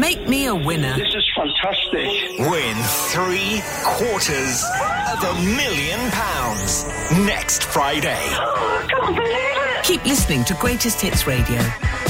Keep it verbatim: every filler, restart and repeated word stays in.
Make me a winner. This is fantastic. Win three quarters of a million pounds next Friday. I can't believe it. Keep listening to Greatest Hits Radio.